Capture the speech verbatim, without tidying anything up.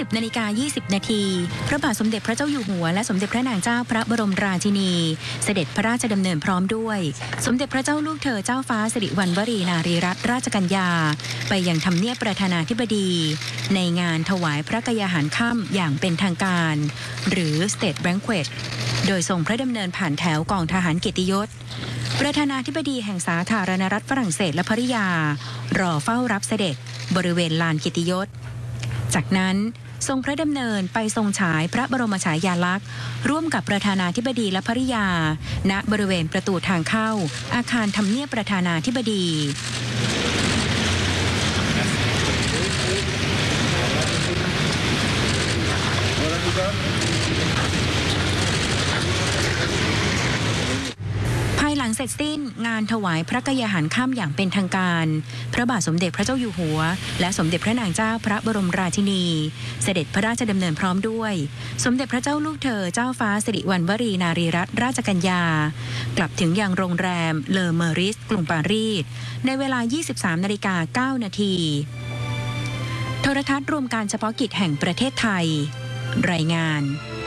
สิบนาฬิกายี่สิบนาทีพระบาทสมเด็จพระเจ้าอยู่หัวและสมเด็จพระนางเจ้าพระบรมราชินีเสด็จพระราชดำเนินพร้อมด้วยสมเด็จพระเจ้าลูกเธอเจ้าฟ้าสิริวัณวรีนารีรัตนราชกัญญาไปยังทำเนียบประธานาธิบดีในงานถวายพระกยาหารค่ำอย่างเป็นทางการหรือ State Banquet โดยทรงพระดำเนินผ่านแถวกองทหารเกียรติยศประธานาธิบดีแห่งสาธารณรัฐฝรั่งเศสและภริยารอเฝ้ารับเสด็จบริเวณลานเกียรติยศจากนั้นทรงพระดำเนินไปทรงฉายพระบรมฉายาลักษณ์ร่วมกับประธานาธิบดีและภริยาณบริเวณประตูทางเข้าอาคารทำเนียบประธานาธิบดีภายหลังเสร็จสิ้นงานถวายพระกยาหารค่ำอย่างเป็นทางการพระบาทสมเด็จพระเจ้าอยู่หัวและสมเด็จพระนางเจ้าพระบรมราชินีเสด็จพระราชดำเนินพร้อมด้วยสมเด็จพระเจ้าลูกเธอเจ้าฟ้าสิริวัณวรีนารีรัตนราชกัญญากลับถึงยังโรงแรมเลอเมอริสกรุงปารีสในเวลา ยี่สิบสามนาฬิกาเก้านาทีโทรทัศน์รวมการเฉพาะกิจแห่งประเทศไทยรายงาน